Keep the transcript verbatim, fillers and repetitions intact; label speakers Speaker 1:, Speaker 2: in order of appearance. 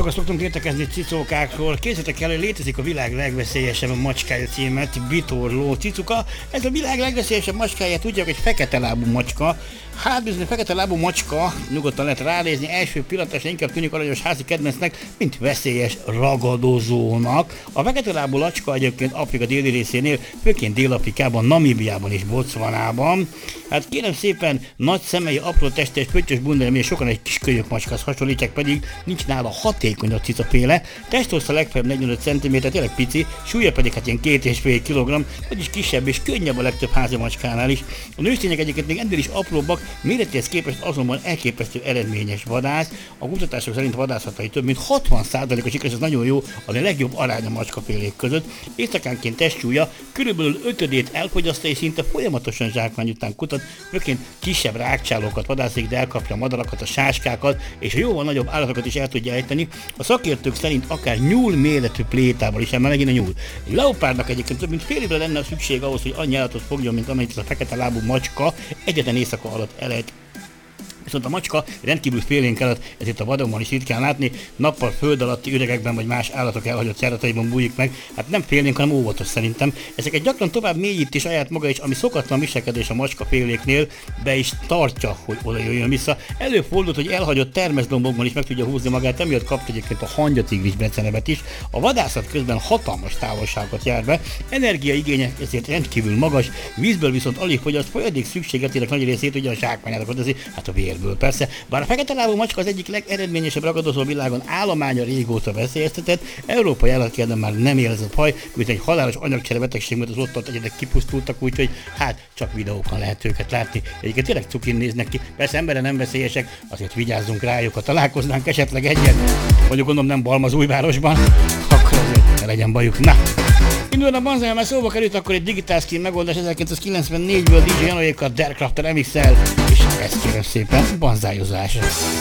Speaker 1: Sokat szoktunk értekezni cicókákról. Képzeljétek el, hogy létezik a világ legveszélyesebb macskája címet, bitorló cicuka. Ez a világ legveszélyesebb macskája, tudják, hogy fekete lábú macska. Hát bizony, fekete lábú macska, nyugodtan lehet ránézni, első pillantásra inkább tűnik aranyos házi kedvencnek, mint veszélyes ragadozónak. A fekete lábú lacska egyébként Afrika déli részénél, főként Dél-Afrikában, Namíbiában és Botswanában. Hát kérem szépen, nagy szemei, apró teste és pöttyös bundai, amilyen sokan egy kis kölyök macskához hasonlítják, pedig nincs nála hatékonyabb cicaféle. Testhossza legfeljebb negyvenöt centiméter, tényleg pici, súlya pedig hát ilyen két és fél kilogramm, vagyis kisebb és könnyebb a legtöbb házi macskánál is. A nőstények egyébként még ennél is apróbbak, méretéhez képest azonban elképesztő eredményes vadász. A kutatások szerint vadászatai több mint hatvan százalékos sikeres, ez nagyon jó, a legjobb arány a macskafélék között. Éjszakánként testsúlya körülbelül ötödét elfogyasztja és szinte folyamatosan zsákmány után kutat, főként kisebb rákcsálókat vadászik, de elkapja a madarakat, a sáskákat, és a jóval nagyobb állatokat is el tudja ejteni. A szakértők szerint akár nyúl méretű plétával is, mert megint a nyúl. Egy leopárdnak egyébként több mint fél évre lenne szükség ahhoz, hogy annyi állatot fogjon, mint amennyit ez a fekete lábú macska egyetlen éjszaka alatt elejt. Viszont a macska rendkívül félénk állat, ezért a vadonban is ritkán látni, nappal föld alatti üregekben vagy más állatok elhagyott járataiban bújik meg. Hát nem félénk, hanem óvatos szerintem. Ezeket gyakran tovább mélyíti saját maga is, ami szokatlan viselkedés a macska féléknél, be is tartja, hogy oda jöjjön vissza. Előfordult, hogy elhagyott termeszdombokban is meg tudja húzni magát, emiatt kapta egyébként a hangyatigris becenevet is. A vadászat közben hatalmas távolságokat jár be, energiaigénye ezért rendkívül magas, vízből viszont alig fogyaszt, folyadék szükségletének nagy részét ugye a zsákmányárakat, ezért hát a vérből persze. Bár a fekete lábú macska az egyik legeredményesebb ragadozó a világon, állománya régóta veszélyeztetett, európai állatkertben már nem él ez a faj, mint egy halálos anyagcsere betegség, mert az ott ott egyedek kipusztultak, úgyhogy hát csak videókon lehet őket látni. Egyébként tényleg cukin néznek ki, persze emberre nem veszélyesek, azért vigyázzunk rájuk, ha találkoznánk esetleg egyet, mondjuk gondolom nem Balmazújvárosban, akkor azért ne legyen bajuk. Na! Indulna a Banzai, már szóba került akkor egy digitál skin megoldás ezerkilencszázkilencvennégyből dé dzsé Janoékkal, Dercraft remixel, és ezt kérem szépen, banzájozás.